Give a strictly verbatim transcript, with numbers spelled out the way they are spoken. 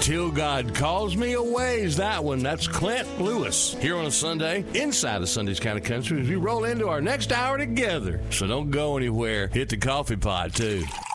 Till God Calls Me Away's that one. That's Clint Lewis here on a Sunday inside of Sunday's Kind of Country as we roll into our next hour together. So don't go anywhere. Hit the coffee pot, too.